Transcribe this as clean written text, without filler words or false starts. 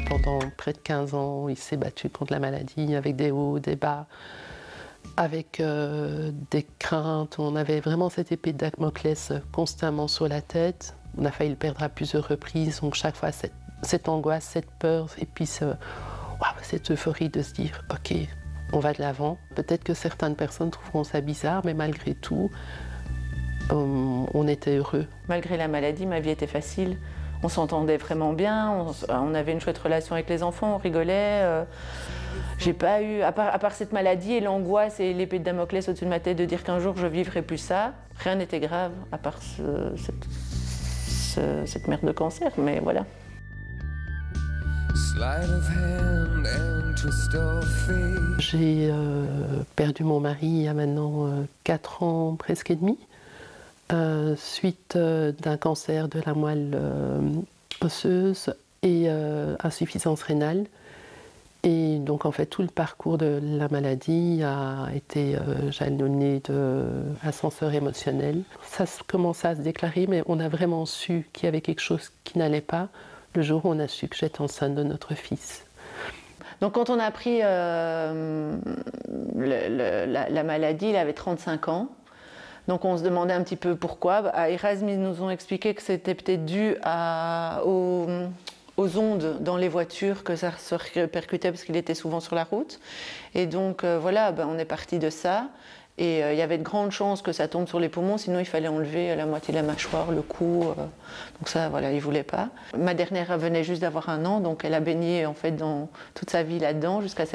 pendant près de 15 ans, il s'est battu contre la maladie avec des hauts, des bas, avec des craintes. On avait vraiment cette épée de Damoclès constamment sur la tête. On a failli le perdre à plusieurs reprises, donc chaque fois cette angoisse, cette peur, et puis cette euphorie de se dire « ok, on va de l'avant ». Peut-être que certaines personnes trouveront ça bizarre, mais malgré tout, on était heureux. Malgré la maladie, ma vie était facile. On s'entendait vraiment bien, on avait une chouette relation avec les enfants, on rigolait. J'ai pas eu, à part cette maladie et l'angoisse et l'épée de Damoclès au-dessus de ma tête de dire qu'un jour je vivrai plus ça, rien n'était grave, à part cette merde de cancer, mais voilà. J'ai perdu mon mari il y a maintenant 4 ans, presque et demi, suite d'un cancer de la moelle osseuse et insuffisance rénale. Et donc en fait tout le parcours de la maladie a été jalonné d'ascenseur émotionnel. Ça commençait à se déclarer, mais on a vraiment su qu'il y avait quelque chose qui n'allait pas le jour où on a su que j'étais enceinte de notre fils. Donc quand on a appris la maladie, il avait 35 ans. Donc on se demandait un petit peu pourquoi. À Erasme, ils nous ont expliqué que c'était peut-être dû aux ondes dans les voitures, que ça se répercutait parce qu'il était souvent sur la route. Et donc voilà, on est parti de ça. Et il y avait de grandes chances que ça tombe sur les poumons, sinon il fallait enlever la moitié de la mâchoire, le cou. Donc ça, voilà, il ne voulait pas. Ma dernière venait juste d'avoir 1 an, donc elle a baigné en fait dans toute sa vie là-dedans jusqu'à